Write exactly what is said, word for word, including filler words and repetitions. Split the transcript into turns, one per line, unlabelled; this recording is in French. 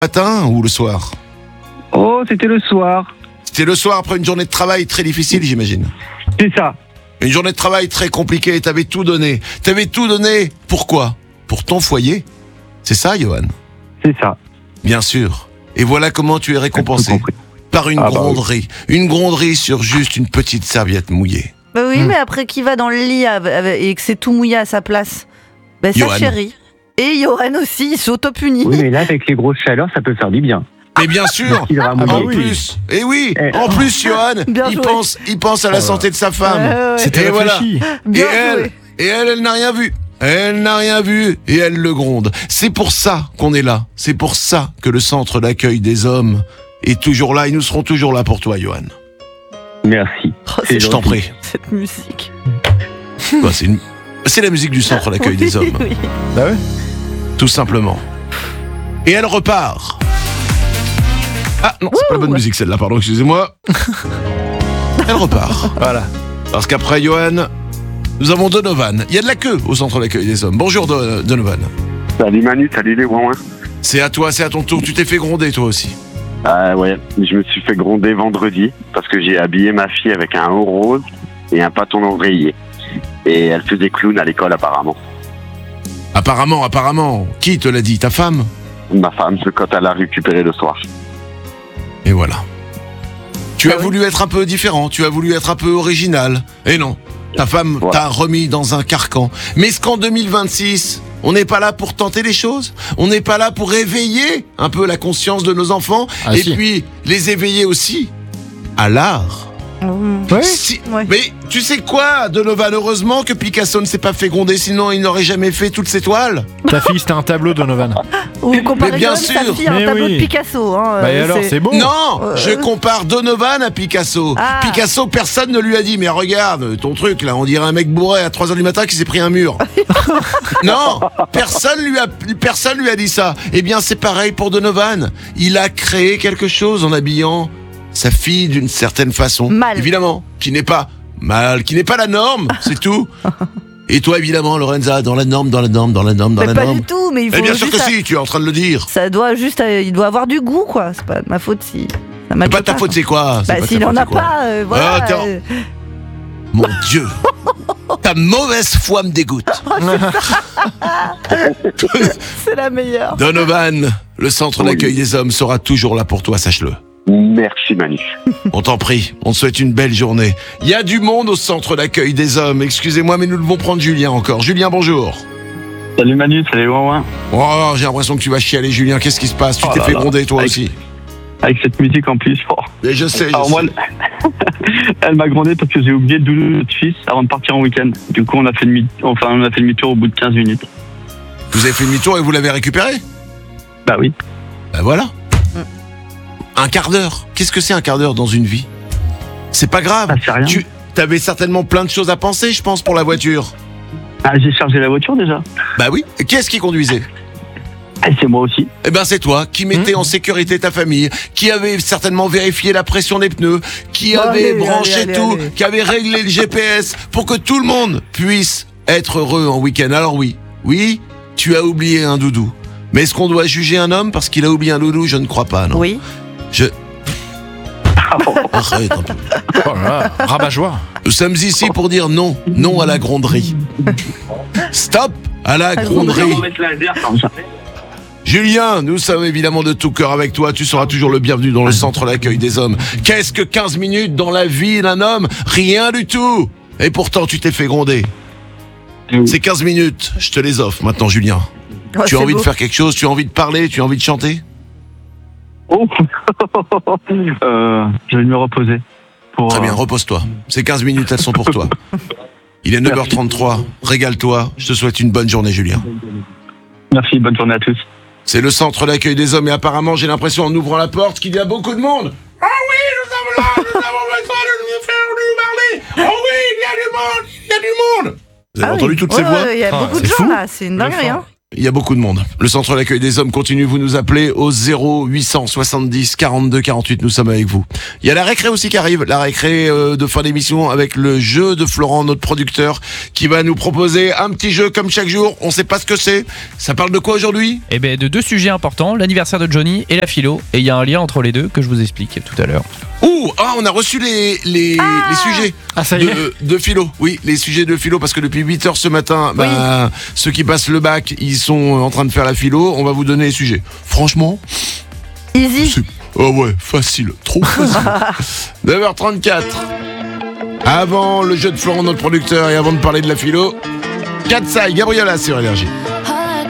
Matin ou le soir?
Oh, c'était le soir.
C'était le soir après une journée de travail très difficile, j'imagine.
C'est ça.
Une journée de travail très compliquée, t'avais tout donné. T'avais tout donné, pourquoi? Pour ton foyer. C'est ça, Johan?
C'est ça.
Bien sûr. Et voilà comment tu es récompensé. Par une
Ah bah
gronderie. Une gronderie sur juste une petite serviette mouillée.
Bah oui,
Hmm.
mais après qui va dans le lit avec- avec- et que c'est tout mouillé à sa place? Bah sa
Johan.
chérie. Et Johan aussi, il s'auto-punit.
Oui, mais là, avec les grosses chaleurs, ça peut faire du bien.
Mais bien sûr.
Il ira
En
mouiller.
oui.
plus, et oui,
Eh.
en plus, Johan,
Bien
il
joué.
pense, il pense à la santé de sa femme.
Ouais, ouais, ouais.
C'était
Et voilà.
réfléchi.
Bien
et elle,
joué.
et elle, elle n'a rien vu. Elle n'a rien vu et elle le gronde. C'est pour ça qu'on est là. C'est pour ça que le centre d'accueil des hommes est toujours là et nous serons toujours là pour toi, Johan.
Merci.
Oh,
C'est
Je t'en
gentil.
prie.
Cette musique.
Bah, c'est, une- c'est la musique du centre d'accueil des hommes,
Oui, oui.
Bah ouais.
tout simplement. Et elle repart. Ah non, c'est pas la bonne
Wouh.
musique celle-là, pardon, excusez-moi. Elle repart.
Voilà.
Parce qu'après Johan, nous avons Donovan. Il y a de la queue au centre d'accueil des hommes. Bonjour Do- Donovan.
Salut Manu, salut les ouin.
C'est à toi, c'est à ton tour. Tu t'es fait gronder toi aussi.
Ah ouais, je me suis fait gronder vendredi parce que j'ai habillé ma fille avec un haut rose et un pâton d'oreiller. Et elle faisait clown à l'école apparemment.
Apparemment, apparemment. Qui te l'a dit? Ta femme?
Ma femme, c'est quand elle a récupéré le soir.
Et voilà. Tu
Ah
as
oui.
voulu être un peu différent, tu as voulu être un peu original. Et non, ta femme
Voilà.
t'a remis dans un carcan. Mais est-ce qu'en deux mille vingt-six, on n'est pas là pour tenter les choses? On n'est pas là pour éveiller un peu la conscience de nos enfants?
Ah,
et
si.
puis, les éveiller aussi à l'art.
Ouais.
Si-
Ouais.
Mais tu sais quoi, Donovan? Heureusement que Picasso ne s'est pas fait gronder, sinon il n'aurait jamais fait toutes ses toiles.
Ta fille, c'était un tableau, Donovan.
Ou comparez
mais bien
quand même sa
sûr.
fille à un
Mais
tableau
oui.
de Picasso. Hein,
Bah et
euh,
alors, c'est beau.
Non,
Euh.
je compare Donovan à Picasso.
Ah.
Picasso, personne ne lui a dit, mais regarde, ton truc là, on dirait un mec bourré à trois heures du matin qui s'est pris un mur. Non, personne lui a, personne lui a dit ça. Eh bien, c'est pareil pour Donovan. Il a créé quelque chose en habillant sa fille d'une certaine façon.
Mal.
Évidemment, qui n'est pas mal, qui n'est pas la norme, c'est tout. Et toi, évidemment, Lorenza, dans la norme, dans la norme, dans la norme, dans
Mais
la
pas
norme.
du tout, mais il faut
Eh bien sûr que
juste
si, tu es en train de le dire.
ça doit juste, euh, il doit avoir du goût, quoi. C'est pas de ma faute si ça
C'est
matche
pas de ta faute, c'est quoi? C'est
Bah
pas de ta
s'il
faute,
en
c'est
a
quoi
pas, euh, voilà.
Ah, attends.
euh,
Mon Dieu, ta mauvaise foi me dégoûte.
c'est la meilleure.
Donovan, le centre
Oui.
d'accueil des hommes sera toujours là pour toi, sache-le.
Merci Manu.
On t'en prie, on te souhaite une belle journée. Il y a du monde au centre d'accueil des hommes. Excusez-moi, mais nous devons prendre Julien encore. Julien, bonjour.
Salut Manu, salut ouin.
Oh, j'ai l'impression que tu vas chialer, Julien. Qu'est-ce qui se passe? Tu
Oh
t'es
là
fait
là.
gronder, toi
Avec-
aussi.
Avec cette musique en plus. Oh.
Et je sais, je
Alors moi,
sais.
elle- elle m'a grondé parce que j'ai oublié de doudou notre fils avant de partir en week-end. Du coup, on a fait demi, enfin, on a fait demi-tour au bout de quinze minutes.
Vous avez fait demi-tour et vous l'avez récupéré?
Bah oui.
Ben voilà. Un quart d'heure. Qu'est-ce que c'est un quart d'heure dans une vie? C'est pas grave.
Ah, c'est rien.
Tu avais certainement plein de choses à penser, je pense, pour la voiture.
Ah, j'ai chargé la voiture déjà.
Bah oui. Qui est-ce qui conduisait?
Et c'est moi aussi.
Eh ben c'est toi qui mettais en sécurité ta famille, qui avait certainement vérifié la pression des pneus, qui
Bon,
avait
allez,
branché
allez, allez,
tout,
allez.
qui avait réglé le G P S pour que tout le monde puisse être heureux en week-end. Alors oui, oui, tu as oublié un doudou. Mais est-ce qu'on doit juger un homme parce qu'il a oublié un doudou? Je ne crois pas, non.
Oui.
Je... Arrête un peu.
Oh là là, rabat-joie.
Nous sommes ici pour dire non, non à la gronderie. Stop à la gronderie. Julien, nous sommes évidemment de tout cœur avec toi. Tu seras toujours le bienvenu dans le centre d'accueil des hommes. Qu'est-ce que quinze minutes dans la vie d'un homme? Rien du tout. Et pourtant, tu t'es fait gronder. Ces quinze minutes, je te les offre maintenant, Julien.
Oh,
Tu as
c'est
envie
beau.
de faire quelque chose? Tu as envie de parler? Tu as envie de chanter?
Oh. euh, je vais me reposer. Pour,
Très bien,
euh,
repose-toi. Ces quinze minutes, elles sont pour toi. Il est neuf heures trente-trois. Régale-toi. Je te souhaite une bonne journée, Julien.
Merci, bonne journée à tous.
C'est le centre d'accueil des hommes et apparemment, j'ai l'impression en ouvrant la porte qu'il y a beaucoup de monde. Ah oui, nous sommes là, nous avons besoin de nous faire nous parler. Oh oui, il y a du monde, il y a du monde. Vous avez
Ah
entendu
oui.
toutes ces
Ouais,
voix?
ouais, il y a
Ah,
beaucoup de
c'est
gens
fou.
là, c'est une dinguerie. Hein.
Il y a beaucoup de monde. Le centre d'accueil des hommes continue, vous nous appelez au zéro huit cent soixante-dix quarante-deux quarante-huit, nous sommes avec vous. Il y a la récré aussi qui arrive, la récré euh, de fin d'émission avec le jeu de Florent, notre producteur, qui va nous proposer un petit jeu comme chaque jour. On sait pas ce que c'est. Ça parle de quoi aujourd'hui ?
Eh ben de deux sujets importants, l'anniversaire de Johnny et la philo. Et il y a un lien entre les deux que je vous explique tout à l'heure.
Ouh, ah, on a reçu les, les,
Ah
les sujets
Ah, ça y est.
de, de philo. Oui, les sujets de philo, parce que depuis huit heures ce matin, bah, ceux qui passent le bac, ils sont en train de faire la philo. On va vous donner les sujets. Franchement,
Easy.
c'est... Oh ouais, facile, trop facile. neuf heures trente-quatre. Avant le jeu de Florent, notre producteur, et avant de parler de la philo, Katsai, Gabriela sur Énergie.